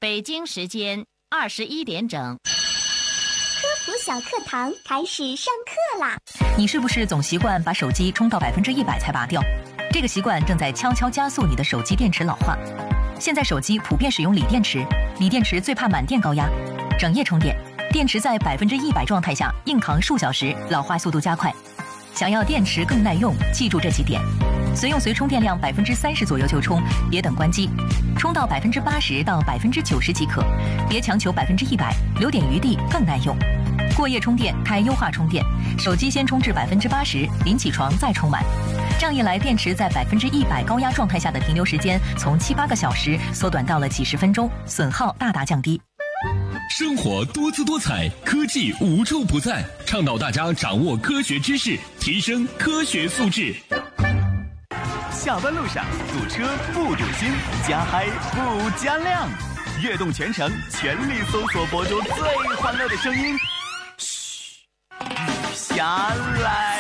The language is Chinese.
北京时间21点整。 科普小课堂开始上课啦！ 你是不是总习惯把手机充到100%才拔掉？这个习惯正在悄悄加速你的手机电池老化。现在手机普遍使用锂电池，锂电池最怕满电高压，整夜充电，电池在100%状态下硬扛数小时，老化速度加快。想要电池更耐用，记住这几点：随用随充电量30%左右就充，别等关机；充到80%到90%即可，别强求100%，留点余地更耐用。过夜充电开优化充电，手机先充至80%，临起床再充满。这样一来，电池在100%高压状态下的停留时间从7、8个小时缩短到了几十分钟，损耗大大降低。 生活多姿多彩，科技无处不在，倡导大家掌握科学知识，提升科学素质。 下班路上堵车不堵心，加嗨不加量，悦动全程全力搜索博主最欢乐的声音。嘘，雨下来。